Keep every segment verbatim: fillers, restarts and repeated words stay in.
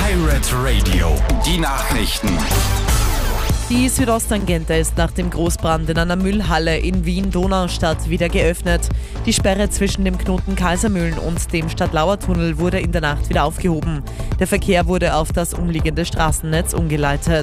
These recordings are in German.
Pirate Radio, die Nachrichten. Die Südosttangente ist nach dem Großbrand in einer Müllhalle in Wien-Donaustadt wieder geöffnet. Die Sperre zwischen dem Knoten Kaisermühlen und dem Stadtlauer-Tunnel wurde in der Nacht wieder aufgehoben. Der Verkehr wurde auf das umliegende Straßennetz umgeleitet.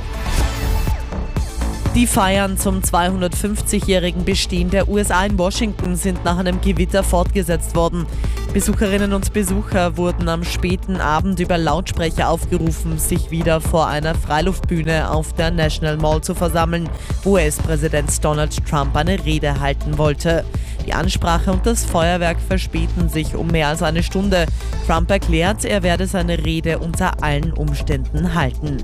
Die Feiern zum zweihundertfünfzigjährigen Bestehen der U S A in Washington sind nach einem Gewitter fortgesetzt worden. Besucherinnen und Besucher wurden am späten Abend über Lautsprecher aufgerufen, sich wieder vor einer Freiluftbühne auf der National Mall zu versammeln, wo U S-Präsident Donald Trump eine Rede halten wollte. Die Ansprache und das Feuerwerk verspäten sich um mehr als eine Stunde. Trump erklärt, er werde seine Rede unter allen Umständen halten.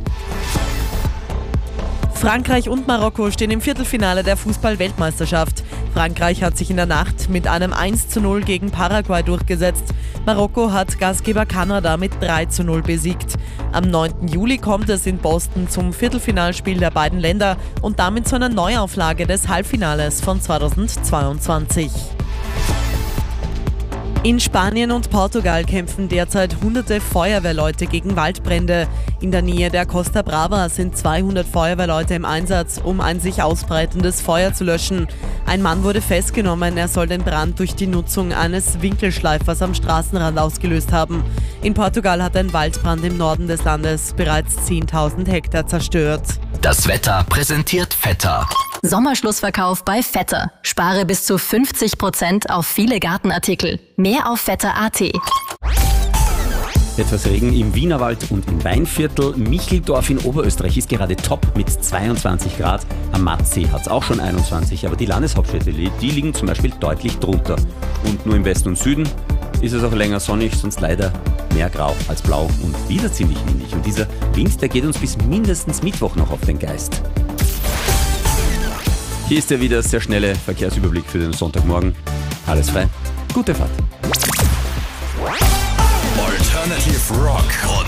Frankreich und Marokko stehen im Viertelfinale der Fußball-Weltmeisterschaft. Frankreich hat sich in der Nacht mit einem eins zu null gegen Paraguay durchgesetzt. Marokko hat Gastgeber Kanada mit drei zu null besiegt. Am neunten Juli kommt es in Boston zum Viertelfinalspiel der beiden Länder und damit zu einer Neuauflage des Halbfinales von zweitausendzweiundzwanzig. In Spanien und Portugal kämpfen derzeit hunderte Feuerwehrleute gegen Waldbrände. In der Nähe der Costa Brava sind zweihundert Feuerwehrleute im Einsatz, um ein sich ausbreitendes Feuer zu löschen. Ein Mann wurde festgenommen, er soll den Brand durch die Nutzung eines Winkelschleifers am Straßenrand ausgelöst haben. In Portugal hat ein Waldbrand im Norden des Landes bereits zehntausend Hektar zerstört. Das Wetter präsentiert Vetter. Sommerschlussverkauf bei Vetter. Spare bis zu fünfzig Prozent auf viele Gartenartikel. Mehr auf vetter punkt at. Etwas Regen im Wienerwald und im Weinviertel. Micheldorf in Oberösterreich ist gerade top mit zweiundzwanzig Grad. Am Mattsee hat es auch schon einundzwanzig, aber die Landeshauptstädte, die liegen zum Beispiel deutlich drunter. Und nur im Westen und Süden ist es auch länger sonnig, sonst leider mehr grau als blau und wieder ziemlich windig. Und dieser Wind, der geht uns bis mindestens Mittwoch noch auf den Geist. Hier ist ja wieder sehr schnelle Verkehrsüberblick für den Sonntagmorgen. Alles frei, gute Fahrt. Alternative Rock.